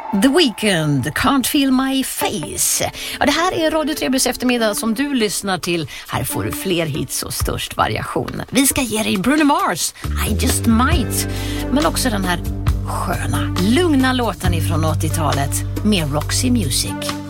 The Weeknd, Can't Feel My Face. Ja, det här är Radio Trebys eftermiddag som du lyssnar till. Här får du fler hits och störst variation. Vi ska ge dig Bruno Mars, I Just Might. Men också den här sköna, lugna låten ifrån 80-talet med Roxy Music.